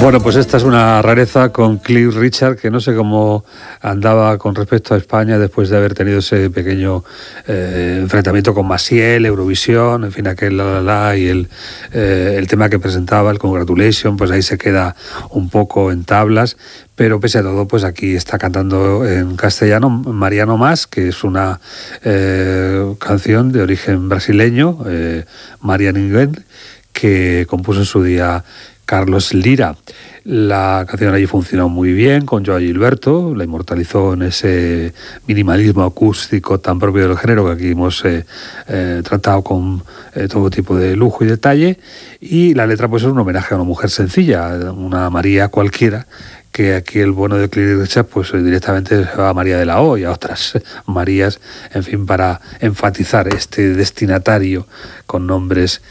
Bueno, pues esta es una rareza con Cliff Richard, que no sé cómo andaba con respecto a España después de haber tenido ese pequeño enfrentamiento con Maciel, Eurovisión, en fin, aquel la y el tema que presentaba, el Congratulation, pues ahí se queda un poco en tablas. Pero pese a todo, pues aquí está cantando en castellano María No Más, que es una canción de origen brasileño, María Ninguén, que compuso en su día Carlos Lira. La canción allí funcionó muy bien con Joao Gilberto, la inmortalizó en ese minimalismo acústico tan propio del género que aquí hemos tratado con todo tipo de lujo y detalle, y la letra pues es un homenaje a una mujer sencilla, una María cualquiera, que aquí el bueno de Cliff Richard pues directamente se va a María de la O y a otras Marías, en fin, para enfatizar este destinatario con nombres